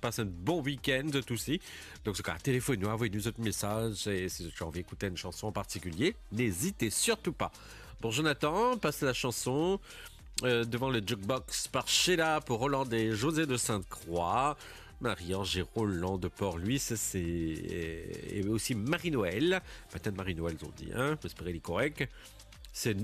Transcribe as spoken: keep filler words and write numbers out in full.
passe un bon week-end tout aussi. Donc, c'est téléphone-nous, envoyez-nous votre message. Et si vous avez envie d'écouter une chanson en particulier, n'hésitez surtout pas. Bon, Jonathan, passe la chanson euh, devant le jukebox par Sheila pour Roland et José de Sainte-Croix. Marie-Ange et Roland de Port-Louis, c'est et aussi Marie-Noël. Peut-être Marie-Noël, ils ont dit, hein, j'espère qu'il est correct. C'est